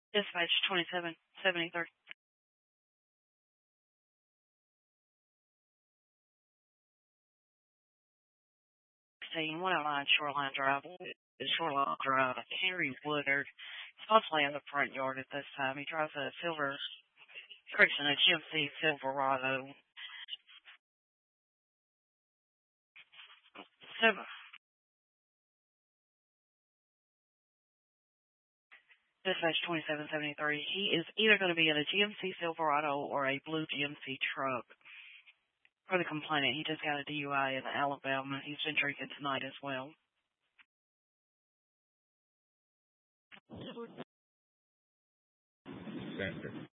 Dispatch 2773. Saying 109 Shoreline Drive. Shoreline Drive. Henry Woodard. He's possibly in the front yard at this time. He drives a silver, correction, a GMC Silverado. Dispatch 2773. He is either going to be in a GMC Silverado or a blue GMC truck. For the complainant, he just got a DUI in Alabama. He's been drinking tonight as well. Center.